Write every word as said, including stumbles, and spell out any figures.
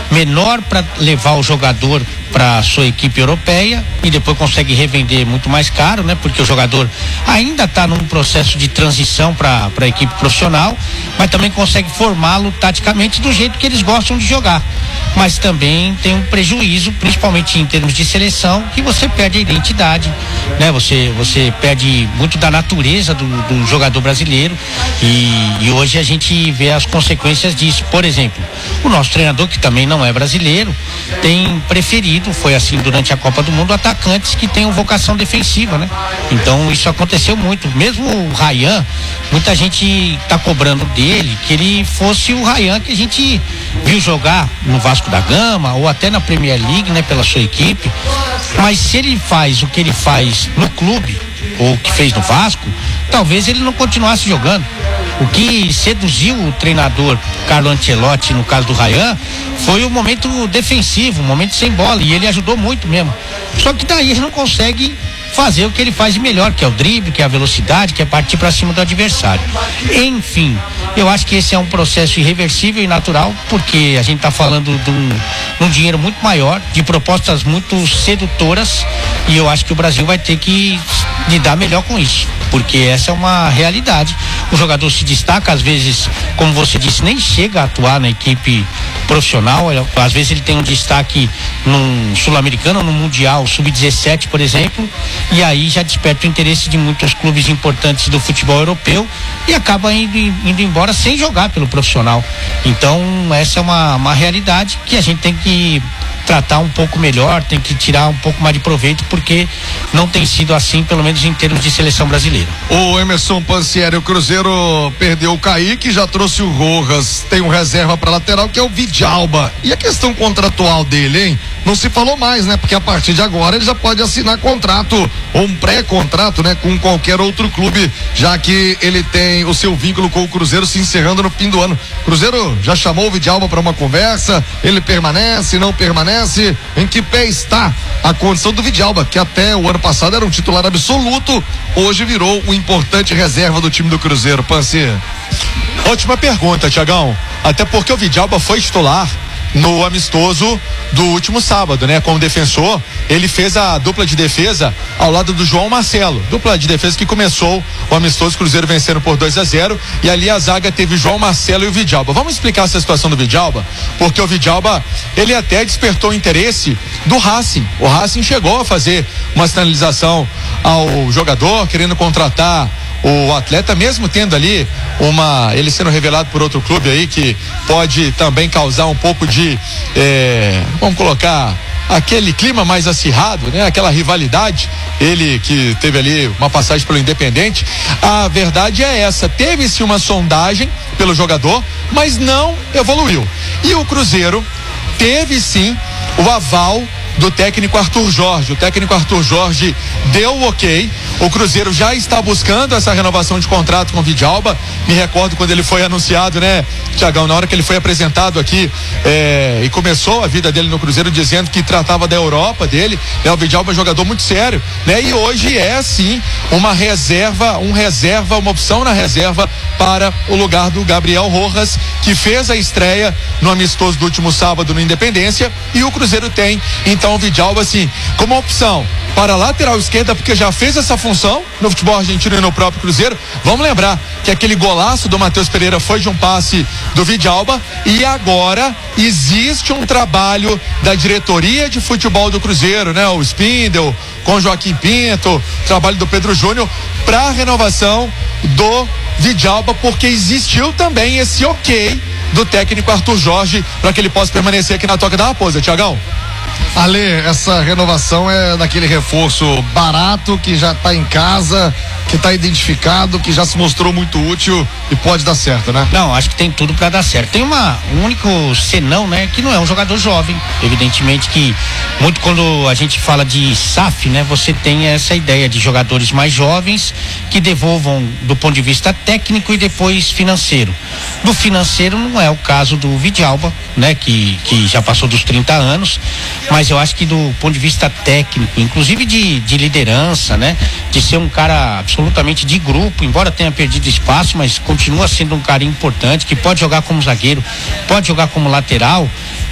menor para levar o jogador para sua equipe europeia e depois consegue revender muito mais caro, né? Porque o jogador ainda está num processo de transição para a equipe profissional, mas também consegue formá-lo taticamente do jeito que eles gostam de jogar. Mas também tem um prejuízo, principalmente em termos de seleção, que você perde a identidade, né? Você, você perde muito da natureza do, do jogador brasileiro e, e hoje a gente vê as consequências disso. Por exemplo, o nosso treinador, que também não é brasileiro, tem preferido, foi assim durante a Copa do Mundo, atacantes que tenham vocação defensiva, né? Então isso aconteceu muito. Mesmo o Ryan, muita gente está cobrando dele que ele fosse o Ryan que a gente viu jogar no Vasco da Gama ou até na Premier League, né, pela sua equipe. Mas se ele faz o que ele faz no clube ou o que fez no Vasco, talvez ele não continuasse jogando. O que seduziu o treinador Carlo Ancelotti, no caso do Ryan, foi o momento defensivo, o momento sem bola, e ele ajudou muito mesmo. Só que daí ele não consegue fazer o que ele faz de melhor, que é o drible, que é a velocidade, que é partir para cima do adversário. Enfim, eu acho que esse é um processo irreversível e natural, porque a gente está falando de um, um dinheiro muito maior, de propostas muito sedutoras, e eu acho que o Brasil vai ter que lidar melhor com isso, porque essa é uma realidade. O jogador se destaca, às vezes, como você disse, nem chega a atuar na equipe profissional, às vezes ele tem um destaque num sul-americano, no mundial sub dezessete, por exemplo, e aí já desperta o interesse de muitos clubes importantes do futebol europeu e acaba indo, indo embora sem jogar pelo profissional. Então essa é uma, uma realidade que a gente tem que tratar um pouco melhor, tem que tirar um pouco mais de proveito, porque não tem sido assim, pelo menos em termos de seleção brasileira. O Emerson Pansieri, o Cruzeiro perdeu o Kaique, já trouxe o Rojas, tem um reserva para lateral que é o Vidalba. E a questão contratual dele, hein? Não se falou mais, né? Porque a partir de agora ele já pode assinar contrato ou um pré-contrato, né? Com qualquer outro clube, já que ele tem o seu vínculo com o Cruzeiro se encerrando no fim do ano. O Cruzeiro já chamou o Vidalba para uma conversa, ele permanece, não permanece? Em que pé está a condição do Vidalba, que até o ano passado era um titular absoluto, hoje virou um importante reserva do time do Cruzeiro. Pansi. Ótima pergunta, Tiagão. Até porque o Vidalba foi titular no amistoso do último sábado, né? Como defensor, ele fez a dupla de defesa ao lado do João Marcelo, dupla de defesa que começou o amistoso, Cruzeiro vencendo por dois a zero, e ali a zaga teve João Marcelo e o Vidalba. Vamos explicar essa situação do Vidalba, porque o Vidalba, ele até despertou o interesse do Racing. O Racing chegou a fazer uma sinalização ao jogador, querendo contratar o atleta, mesmo tendo ali uma, ele sendo revelado por outro clube aí, que pode também causar um pouco de, é, vamos colocar, aquele clima mais acirrado, né? Aquela rivalidade, ele que teve ali uma passagem pelo Independente. A verdade é essa, teve-se uma sondagem pelo jogador, mas não evoluiu. E o Cruzeiro teve sim o aval do técnico Arthur Jorge. O técnico Arthur Jorge deu o ok. O Cruzeiro já está buscando essa renovação de contrato com o Vidalba. Me recordo quando ele foi anunciado, né, Tiagão, na hora que ele foi apresentado aqui, é, e começou a vida dele no Cruzeiro dizendo que tratava da Europa dele, né? O Vidalba é um jogador muito sério, né? E hoje é sim uma reserva, um reserva, uma opção na reserva para o lugar do Gabriel Rojas, que fez a estreia no amistoso do último sábado no Independência, e o Cruzeiro tem então o Vidalba assim como opção para a lateral esquerda, porque já fez essa função no futebol argentino e no próprio Cruzeiro. Vamos lembrar que aquele golaço do Matheus Pereira foi de um passe do Vidalba, e agora existe um trabalho da diretoria de futebol do Cruzeiro, né? O Spindel com Joaquim Pinto, trabalho do Pedro Júnior para a renovação do Vidalba, porque existiu também esse ok do técnico Arthur Jorge para que ele possa permanecer aqui na Toca da Raposa. Tiagão. Ale, essa renovação é daquele reforço barato que já está em casa, que está identificado, que já se mostrou muito útil e pode dar certo, né? Não, acho que tem tudo para dar certo. Tem uma, um único senão, né? Que não é um jogador jovem. Evidentemente que muito quando a gente fala de S A F, né? Você tem essa ideia de jogadores mais jovens que devolvam do ponto de vista técnico e depois financeiro. Do financeiro não é o caso do Vidalba, né? Que, que já passou dos trinta anos, mas eu acho que do ponto de vista técnico, inclusive de, de liderança, né? De ser um cara absolutamente de grupo, embora tenha perdido espaço, mas continua sendo um cara importante, que pode jogar como zagueiro, pode jogar como lateral.